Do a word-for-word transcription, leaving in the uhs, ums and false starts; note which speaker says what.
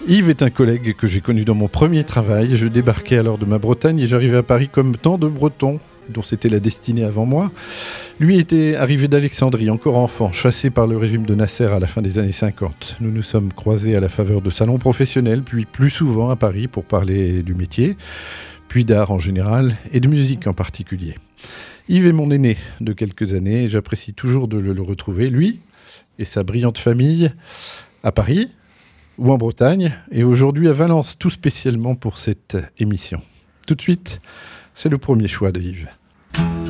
Speaker 1: Yves est un collègue que j'ai connu dans mon premier travail. Je débarquais alors de ma Bretagne et j'arrivais à Paris comme tant de Bretons, dont c'était la destinée avant moi. Lui était arrivé d'Alexandrie, encore enfant, chassé par le régime de Nasser à la fin des années cinquante. Nous nous sommes croisés à la faveur de salons professionnels, puis plus souvent à Paris pour parler du métier, puis d'art en général et de musique en particulier. Yves est mon aîné de quelques années et j'apprécie toujours de le retrouver, lui et sa brillante famille, à Paris ou en Bretagne, et aujourd'hui à Valence, tout spécialement pour cette émission. Tout de suite, c'est le premier choix de Yves.